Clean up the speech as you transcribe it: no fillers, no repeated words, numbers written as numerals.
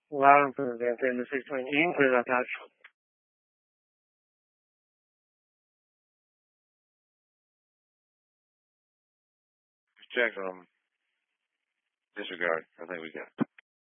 Loud and clear, Dan. In the 620. You can clear that patch. Check, disregard. I think we got it.